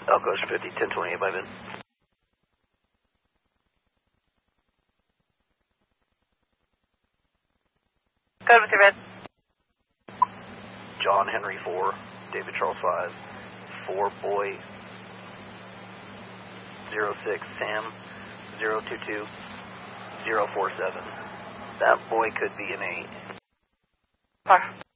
Elco's 50, 1028 by VIN. Code with your VIN. John Henry 4, David Charles 5, 4 boy 06 Sam 022 047. That boy could be an 8. Car.